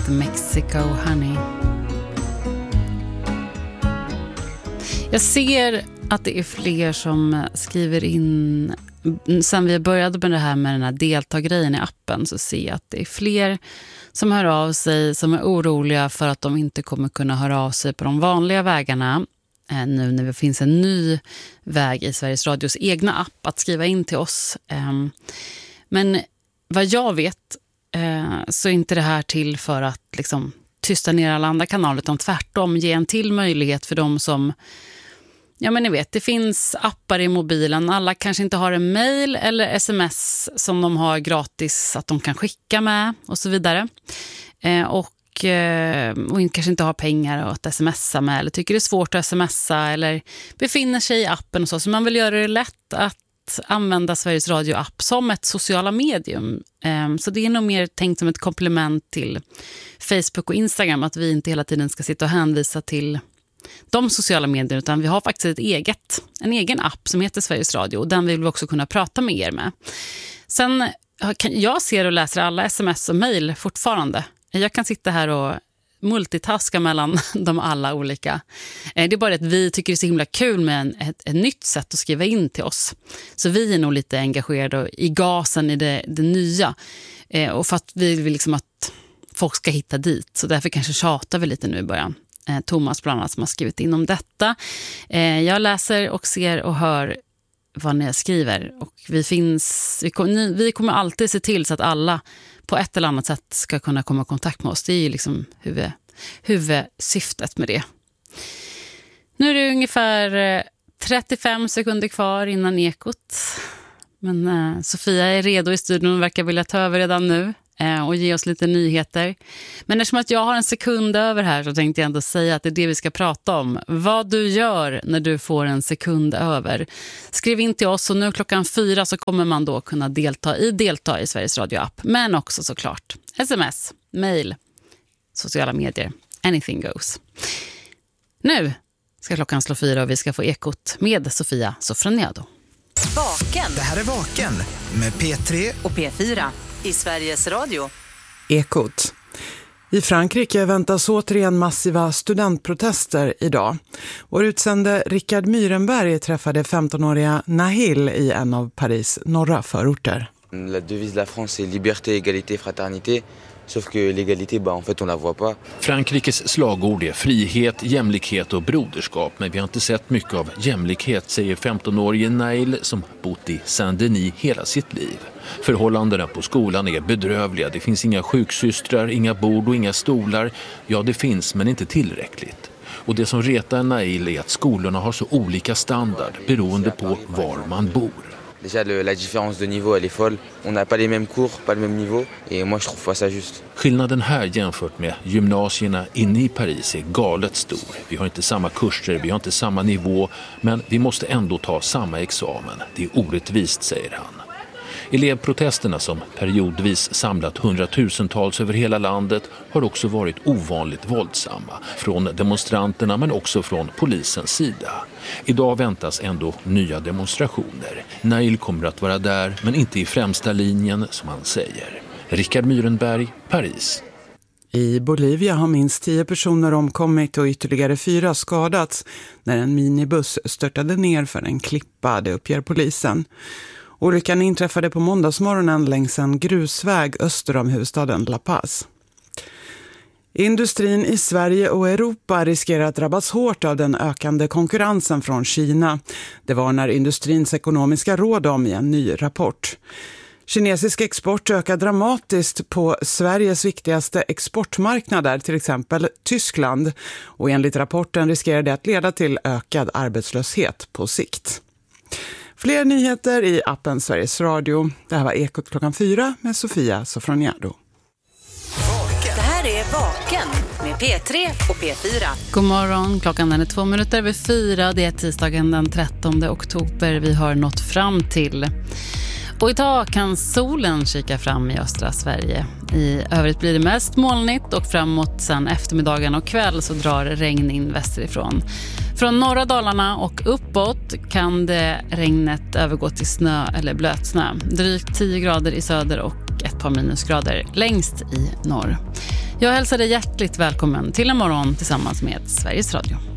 heter Mexico Honey. Jag ser att det är fler som skriver in. Sen vi började med det här med den här deltagargrejen i appen, så ser jag att det är fler som hör av sig, som är oroliga för att de inte kommer kunna höra av sig på de vanliga vägarna. Nu när det finns en ny väg i Sveriges Radios egna app att skriva in till oss. Men vad jag vet så är inte det här till för att liksom tysta ner alla andra kanaler, utan tvärtom ge en till möjlighet för dem som, ja men ni vet, det finns appar i mobilen. Alla kanske inte har en mail eller sms som de har gratis att de kan skicka med och så vidare. Och kanske inte har pengar att smsa med, eller tycker det är svårt att smsa, eller befinner sig i appen och så man vill göra det lätt att använda Sveriges Radio-app som ett sociala medium. Så det är nog mer tänkt som ett komplement till Facebook och Instagram, att vi inte hela tiden ska sitta och hänvisa till de sociala medier, utan vi har faktiskt en egen app som heter Sveriges Radio, och den vill vi också kunna prata med er med. Sen jag ser och läser alla sms och mejl fortfarande. Jag kan sitta här och multitaska mellan de alla olika. Det är bara att vi tycker det är så himla kul med ett nytt sätt att skriva in till oss. Så vi är nog lite engagerade i gasen i det nya. Och för att vi vill liksom att folk ska hitta dit. Så därför kanske tjatar vi lite nu i början. Thomas bland annat som har skrivit in om detta. Jag läser och ser och hör vad ni skriver. Och vi kommer alltid se till så att alla på ett eller annat sätt ska kunna komma i kontakt med oss. Det är ju liksom huvudsyftet med det. Nu är det ungefär 35 sekunder kvar innan ekot. Men Sofia är redo i studion och verkar vilja ta över redan nu och ge oss lite nyheter. Men eftersom att jag har en sekund över här, så tänkte jag ändå säga att det är det vi ska prata om. Vad du gör när du får en sekund över. Skriv in till oss, och nu 4:00 så kommer man då kunna delta i Sveriges Radio-app. Men också såklart sms, mail, sociala medier, anything goes. Nu ska klockan slå 4 och vi ska få ekot med Sofia Sofroniado. Vaken. Det här är Vaken med P3 och P4 i Sveriges Radio. Ekot. I Frankrike väntas återigen massiva studentprotester idag. Vår utsände Rickard Myrenberg träffade 15-åriga Nahil i en av Paris norra förorter. La devise de la France est liberté, égalité, fraternité. Sauf que l'égalité, en fait, on la voit pas. Frankrikes slagord är frihet, jämlikhet och broderskap, men vi har inte sett mycket av jämlikhet, säger 15-årige Nail som bott i Saint-Denis hela sitt liv. Förhållandena på skolan är bedrövliga. Det finns inga sjuksystrar, inga bord och inga stolar. Ja, det finns, men inte tillräckligt. Och det som retar Nail är att skolorna har så olika standard beroende på var man bor. Déjà, la différence de niveau, elle est folle. On n'a pas les mêmes cours, pas le même niveau. Et moi, je trouve pas ça juste. Skillnaden här jämfört med gymnasierna inne i Paris är galet stor. Vi har inte samma kurser, vi har inte samma nivå. Men vi måste ändå ta samma examen. Det är orättvist, säger han. Elevprotesterna som periodvis samlat hundratusentals över hela landet har också varit ovanligt våldsamma. Från demonstranterna men också från polisens sida. Idag väntas ändå nya demonstrationer. Nail kommer att vara där, men inte i främsta linjen som han säger. Rickard Myrenberg, Paris. I Bolivia har minst 10 personer omkommit och ytterligare 4 skadats när en minibuss störtade ner för en klippa, det uppger polisen. Olyckan inträffade på måndagsmorgonen längs en grusväg öster om huvudstaden La Paz. Industrin i Sverige och Europa riskerar att drabbas hårt av den ökande konkurrensen från Kina. Det var när Industrins ekonomiska råd om i en ny rapport. Kinesisk export ökar dramatiskt på Sveriges viktigaste exportmarknader, till exempel Tyskland. Och enligt rapporten riskerar det att leda till ökad arbetslöshet på sikt. Fler nyheter i appen Sveriges Radio. Det här var Ekot 4:00 med Sofia Sofroniado. Det här är Vaken med P3 och P4. God morgon, klockan är 4:02. Det är tisdagen den 13 oktober vi har nått fram till. Och idag kan solen kika fram i östra Sverige. I övrigt blir det mest molnigt och framåt sen eftermiddagen och kväll så drar regn in västerifrån. Från norra Dalarna och uppåt kan det regnet övergå till snö eller blötsnö. Drygt 10 grader i söder och ett par minusgrader längst i norr. Jag hälsar dig hjärtligt välkommen till en morgon tillsammans med Sveriges Radio.